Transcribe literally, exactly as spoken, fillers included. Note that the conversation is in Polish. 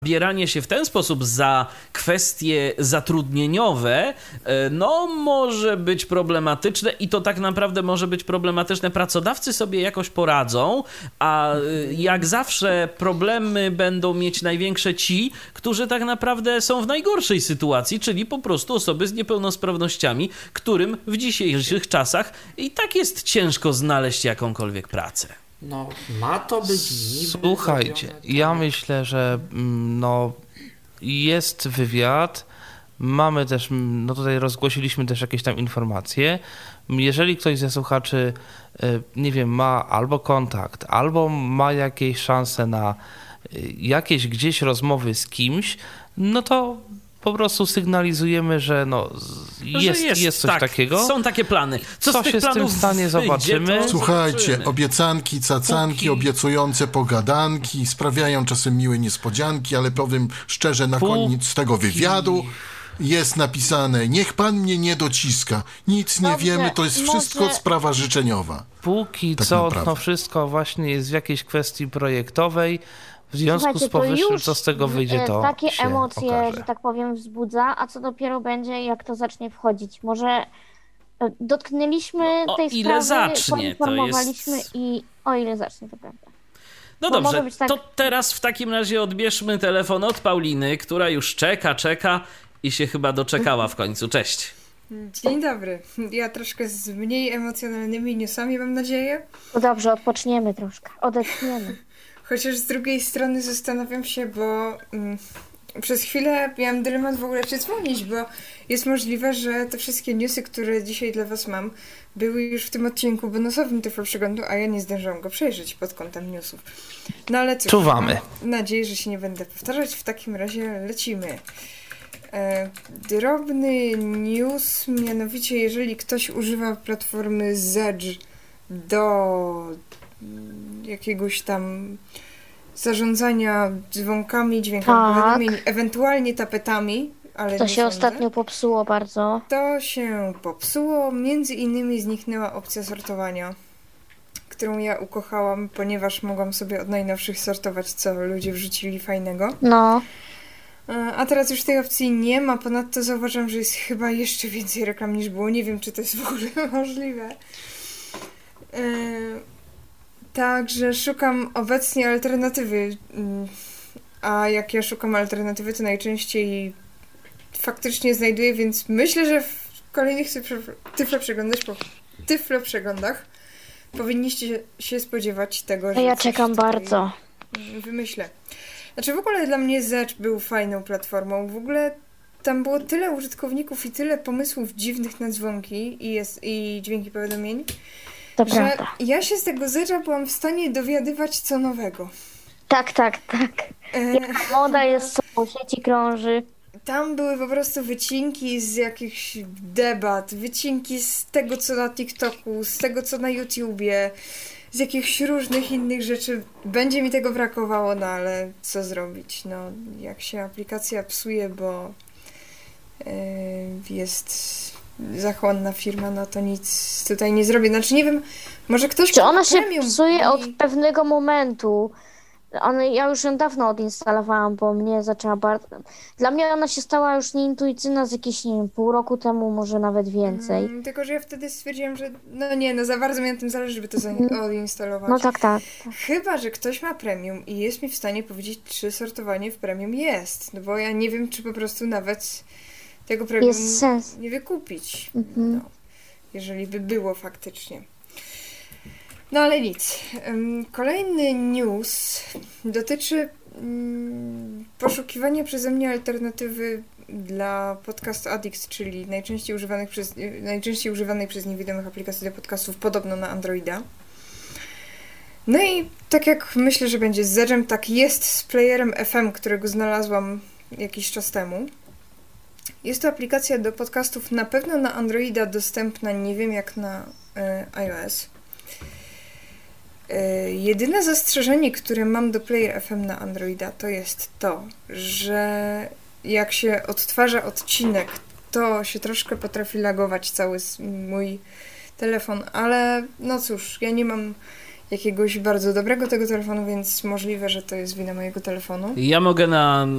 Zabieranie się w ten sposób za kwestie zatrudnieniowe, no może być problematyczne i to tak naprawdę może być problematyczne. Pracodawcy sobie jakoś poradzą, a jak zawsze problemy będą mieć największe ci, którzy tak naprawdę są w najgorszej sytuacji, czyli po prostu osoby z niepełnosprawnościami, którym w dzisiejszych czasach i tak jest ciężko znaleźć jakąkolwiek pracę. No, ma to być niby... Słuchajcie, ja myślę, że no, jest wywiad, mamy też, no tutaj rozgłosiliśmy też jakieś tam informacje. Jeżeli ktoś ze słuchaczy, nie wiem, ma albo kontakt, albo ma jakieś szanse na jakieś gdzieś rozmowy z kimś, no to po prostu sygnalizujemy, że no jest, że jest, jest coś tak, takiego. Są takie plany. Co, Co z tych się z tym planów stanie, wyjdzie, zobaczymy. to Słuchajcie, zobaczymy. obiecanki, cacanki, Póki- obiecujące pogadanki sprawiają czasem miłe niespodzianki, ale powiem szczerze, na Póki- koniec tego wywiadu jest napisane: niech pan mnie nie dociska, nic nie Dobrze, wiemy, to jest może- wszystko sprawa życzeniowa. Póki Tak co naprawdę. to wszystko właśnie jest w jakiejś kwestii projektowej. W związku Słuchajcie, z to powyższym, już co z tego wyjdzie, e, to takie się emocje, okaże. że tak powiem, wzbudza, a co dopiero będzie, jak to zacznie wchodzić. Może e, dotknęliśmy No, o tej ile sprawy, zacznie, to poinformowaliśmy jest- i o ile zacznie, to prawda. No Bo może dobrze, być tak- to teraz w takim razie odbierzmy telefon od Pauliny, która już czeka, czeka i się chyba doczekała w końcu. Cześć. Dzień dobry. Ja troszkę z mniej emocjonalnymi newsami, mam nadzieję. No dobrze, odpoczniemy troszkę, odetchniemy. Chociaż z drugiej strony zastanawiam się, bo mm, przez chwilę miałam dylemat w ogóle, czy dzwonić, bo jest możliwe, że te wszystkie newsy, które dzisiaj dla was mam, były już w tym odcinku bonusowym Tyflo Przeglądu, a ja nie zdążyłam go przejrzeć pod kątem newsów. No ale cóż, Czuwamy. mam nadzieję, że się nie będę powtarzać. W takim razie lecimy. E, drobny news, mianowicie jeżeli ktoś używa platformy Zedge do mm, jakiegoś tam zarządzania dzwonkami, dźwiękami Tak. powiadomień, ewentualnie tapetami, ale To nie się sądzę. ostatnio popsuło bardzo. To się popsuło, między innymi zniknęła opcja sortowania, którą ja ukochałam, ponieważ mogłam sobie od najnowszych sortować, co ludzie wrzucili fajnego. No, A teraz już tej opcji nie ma, ponadto zauważam, że jest chyba jeszcze więcej reklam niż było. Nie wiem, czy to jest w ogóle możliwe. E, Także szukam obecnie alternatywy. Mm, A jak ja szukam alternatywy, to najczęściej faktycznie znajduję, więc myślę, że w kolejnych tyflo- tyflo przeglądach, po tyflo przeglądach powinniście się spodziewać tego, a że ja coś czekam tutaj bardzo. wymyślę. Znaczy w ogóle dla mnie Zedge był fajną platformą. W ogóle tam było tyle użytkowników i tyle pomysłów dziwnych na dzwonki i, jest, i dźwięki powiadomień, To że prawda. ja się z tego Zedge'a byłam w stanie dowiadywać co nowego. Tak, tak, tak. E, Jaka moda jest, co po sieci krąży. Tam były po prostu wycinki z jakichś debat, wycinki z tego, co na TikToku, z tego, co na YouTubie, z jakichś różnych innych rzeczy. Będzie mi tego brakowało, no ale co zrobić? No, jak się aplikacja psuje, bo yy, jest zachłanna firma, no to nic tutaj nie zrobię. Znaczy nie wiem, może ktoś... Czy ma ona się premium psuje i- od pewnego momentu? One, ja już ją dawno odinstalowałam, bo mnie zaczęła bardzo... Dla mnie ona się stała już nieintuicyjna z jakieś, nie wiem, pół roku temu, może nawet więcej. Mm, tylko, że ja wtedy stwierdziłam, że no nie, no za bardzo mi na tym zależy, żeby to za- odinstalować. No tak, tak. Chyba, że ktoś ma premium i jest mi w stanie powiedzieć, czy sortowanie w premium jest. No bo ja nie wiem, czy po prostu nawet tego premium Jest sens. nie wykupić. Mhm. No, jeżeli by było faktycznie. No ale nic. Ym, Kolejny news dotyczy mm, poszukiwania przeze mnie alternatywy dla Podcast Addict, czyli najczęściej używanych przez, najczęściej używanej przez niewidomych aplikacji do podcastów, podobno na Androida. No i tak jak myślę, że będzie z Zedge'em, tak jest z playerem F M, którego znalazłam jakiś czas temu. Jest to aplikacja do podcastów na pewno na Androida dostępna, nie wiem jak na y, iOS. Y, jedyne zastrzeżenie, które mam do Player F M na Androida, to jest to, że jak się odtwarza odcinek, to się troszkę potrafi lagować cały s- mój telefon, ale no cóż, ja nie mam jakiegoś bardzo dobrego tego telefonu, więc możliwe, że to jest wina mojego telefonu. Ja mogę na